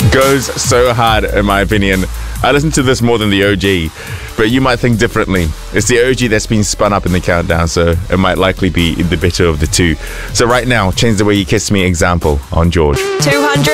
Goes so hard, in my opinion. I listen to this more than the OG, but you might think differently. It's the OG that's been spun up in the countdown, so it might likely be the better of the two. So right now, Change the Way You Kiss Me example on George. 200